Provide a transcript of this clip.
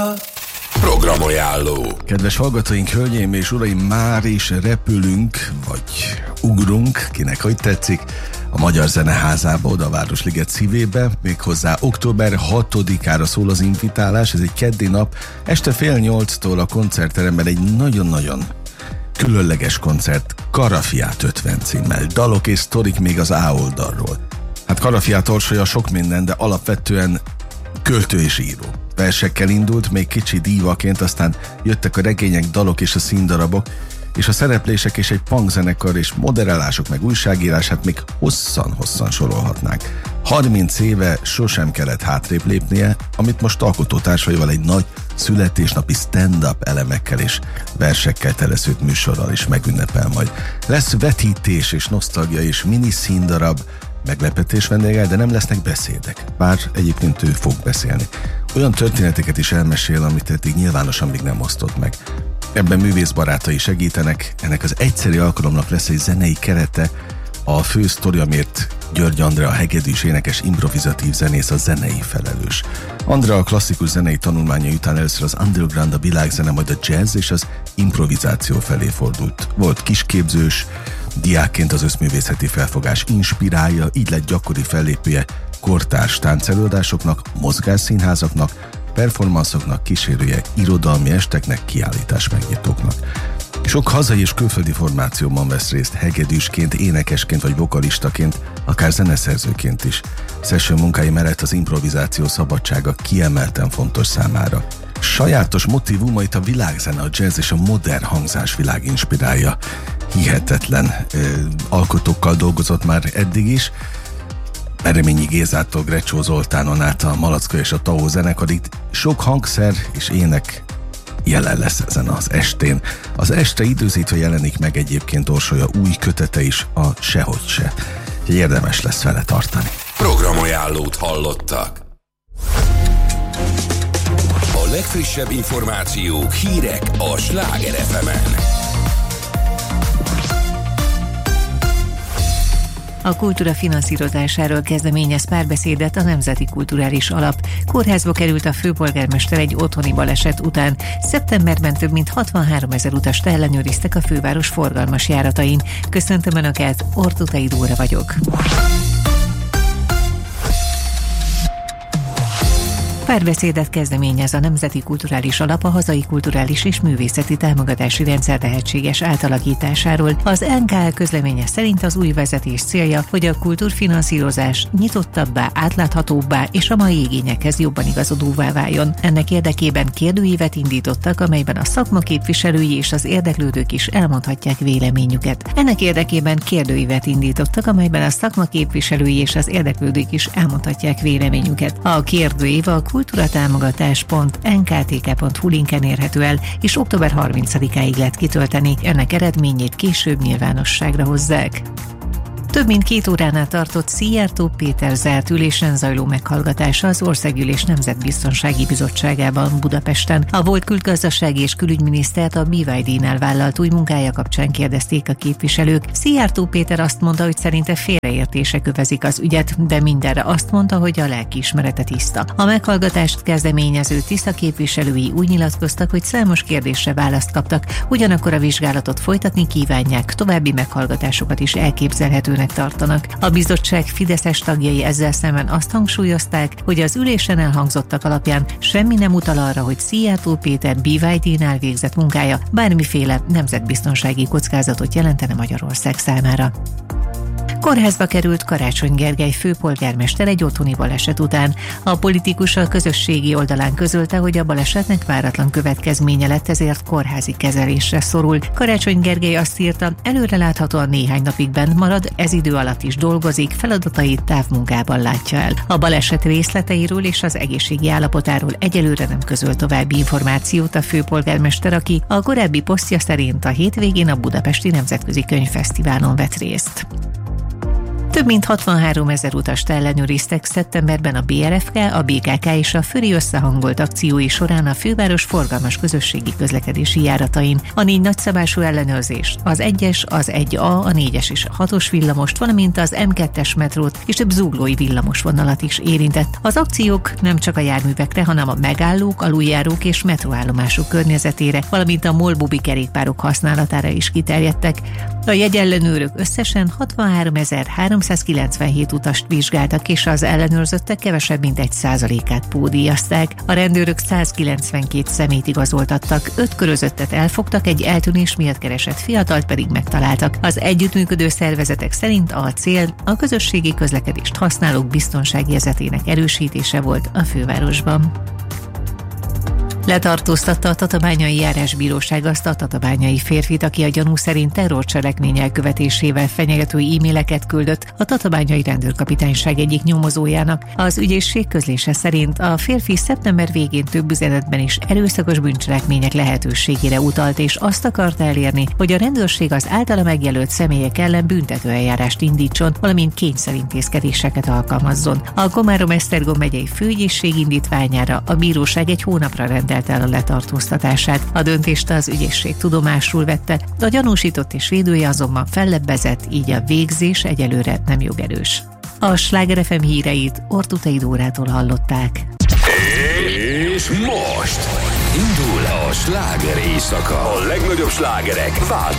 Programajánló. Kedves hallgatóink, hölgyeim és uraim, már is repülünk, vagy ugrunk, kinek hogy tetszik, a Magyar Zeneházába, oda a Városliget szívébe, méghozzá október 6-ára szól az invitálás, ez egy keddi nap, este 7:30-tól a koncertteremben egy nagyon-nagyon különleges koncert, Karafiát 50 címmel, dalok és sztorik még az A oldalról. Hát Karafiát orsolja sok minden, de alapvetően költő és író. Versekkel indult, még kicsi dívaként, aztán jöttek a regények, dalok és a színdarabok, és a szereplések és egy punkzenekar és moderálások, meg újságírás, hát még hosszan sorolhatnánk. 30 éve sosem kellett hátrébb lépnie, amit most alkotótársaival egy nagy születésnapi stand-up elemekkel és versekkel teleszült műsorral is megünnepel majd. Lesz vetítés és nosztalgia és mini színdarab, meglepetés vendéggel, de nem lesznek beszédek. Bár egyébként ő fog beszélni. Olyan történeteket is elmesél, amit eddig nyilvánosan még nem osztott meg. Ebben művészbarátai segítenek, ennek az egyszeri alkalomnak lesz egy zenei kerete, a fő sztori, amiért György Andrea, a hegedűs énekes improvizatív zenész, a zenei felelős. Andrea a klasszikus zenei tanulmányai után először az underground, a világzene, majd a jazz és az improvizáció felé fordult. Volt kisképzős, diákként az összművészeti felfogás inspirálja, így lett gyakori fellépője kortárs táncelőadásoknak, mozgásszínházaknak, performanszoknak, kísérője irodalmi esteknek, kiállítás megnyitóknak. Sok hazai és külföldi formációban vesz részt, hegedűsként, énekesként vagy vokalistaként, akár zeneszerzőként is. Session munkái mellett az improvizáció szabadsága kiemelten fontos számára. Sajátos motívumait a világzene, a jazz és a modern hangzásvilág inspirálja. Hihetetlen alkotókkal dolgozott már eddig is. Bereményi Gézától Grecsó Zoltánon át a Malacka és a Tahó zenekarig sok hangszer és ének jelen lesz ezen az estén. Az este időzítve jelenik meg egyébként Orsolya új kötete is, a Sehogy se. Érdemes lesz vele tartani. Programajánlót hallottak. A legfrissebb információk, hírek a Sláger FM-en. A kultúra finanszírozásáról kezdeményez párbeszédet a Nemzeti Kulturális Alap. Kórházba került a főpolgármester egy otthoni baleset után. Szeptemberben több mint 63 000 utast ellenőriztek a főváros forgalmas járatain. Köszöntöm Önöket, Ortutai Dóra vagyok. Párbeszédet kezdeményez a Nemzeti Kulturális Alap a hazai kulturális és művészeti támogatási rendszer lehetséges átalakításáról. Az NKL közleménye szerint az új vezetés célja, hogy a kultúrfinanszírozás nyitottabbá, átláthatóbbá és a mai igényekhez jobban igazodóvá váljon. Ennek érdekében kérdőívet indítottak, amelyben a szakma képviselői és az érdeklődők is elmondhatják véleményüket. A kérdőív a kultúratámogatás.nktk.hu linken érhető el, és október 30-áig lehet kitölteni. Ennek eredményét később nyilvánosságra hozzák. Több mint 2 óránál tartott Szijjártó Péter zárt ülésen zajló meghallgatása az Országgyűlés Nemzetbiztonsági Bizottságában Budapesten. A volt külgazdasági és külügyminisztert a BYD-nál vállalt új munkája kapcsán kérdezték a képviselők. Szijjártó Péter azt mondta, hogy szerinte félreértések övezik az ügyet, de mindenre azt mondta, hogy a lelkiismerete tiszta. A meghallgatást kezdeményező Tisza képviselői úgy nyilatkoztak, hogy számos kérdésre választ kaptak, ugyanakkor a vizsgálatot folytatni kívánják, további meghallgatásokat is elképzelhetőnek tartanak. A bizottság fideszes tagjai ezzel szemben azt hangsúlyozták, hogy az ülésen elhangzottak alapján semmi nem utal arra, hogy Szijjártó Péter BYD-nál végzett munkája bármiféle nemzetbiztonsági kockázatot jelentene Magyarország számára. Kórházba került Karácsony Gergely főpolgármester egy otthoni baleset után. A politikus a közösségi oldalán közölte, hogy a balesetnek váratlan következménye lett, ezért kórházi kezelésre szorul. Karácsony Gergely azt írta, előreláthatóan néhány napig bent marad, ez idő alatt is dolgozik, feladatait távmunkában látja el. A baleset részleteiről és az egészségi állapotáról egyelőre nem közöl további információt a főpolgármester, aki a korábbi posztja szerint a hétvégén a Budapesti Nemzetközi Könyvfesztiválon vett részt. Több mint 63 000 utast ellenőriztek szeptemberben a BRFK, a BKK és a Föri összehangolt akciói során a főváros forgalmas közösségi közlekedési járatain. A 4 nagyszabású ellenőrzés, az 1-es, az 1A, a 4-es és a 6-os villamost, valamint az M2-es metrót és több zuglói villamosvonalat is érintett. Az akciók nem csak a járművekre, hanem a megállók, aluljárók és metróállomások környezetére, valamint a molbubi kerékpárok használatára is kiterjedtek. A jegyellenőrök összesen 63 397 utast vizsgáltak, és az ellenőrzöttek kevesebb mint 1%-át pódíjazták. A rendőrök 192 személyt igazoltattak, 5 körözöttet elfogtak, egy eltűnés miatt keresett fiatalt pedig megtaláltak. Az együttműködő szervezetek szerint a cél a közösségi közlekedést használók biztonsági érzetének erősítése volt a fővárosban. Letartóztatta a Tatabányai Járásbíróság azt a tatabányai férfit, aki a gyanú szerint terrorcselekmény elkövetésével fenyegető e-maileket küldött a tatabányai rendőrkapitányság egyik nyomozójának. Az ügyészség közlése szerint a férfi szeptember végén több üzenetben is erőszakos bűncselekmények lehetőségére utalt, és azt akarta elérni, hogy a rendőrség az általa megjelölt személyek ellen büntetőeljárást indítson, valamint kényszerintézkedéseket alkalmazzon. A Komárom-Esztergom megyei főügyészség indítványára a bíróság egy hónapra rendelt el a letartóztatását. A döntést az ügyészség tudomásul vette, a gyanúsított és védője azonban fellebbezett, így a végzés egyelőre nem jogerős. A Sláger FM híreit Ortutai Dórától hallották. És most indul a sláger éjszaka. A legnagyobb slágerek változnak.